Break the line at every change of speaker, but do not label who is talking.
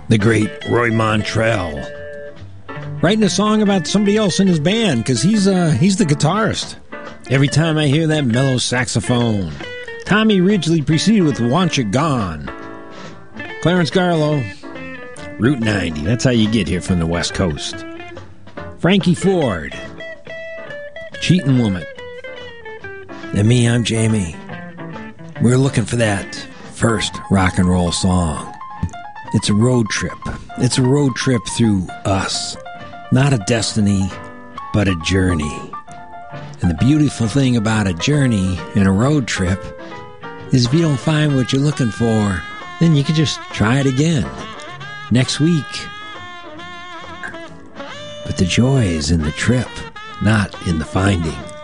The great Roy Montrell. Writing a song about somebody else in his band, because he's the guitarist. Every time I hear that mellow saxophone. Tommy Ridgely preceded with Want You Gone. Clarence Garlow, Route 90. That's how you get here from the West Coast. Frankie Ford, Cheatin' Woman. And me, I'm Jamie. We're looking for that first rock and roll song. It's a road trip. It's a road trip through us. Not a destiny, but a journey. And the beautiful thing about a journey and a road trip is if you don't find what you're looking for, then you can just try it again next week. But the joy is in the trip, not in the finding.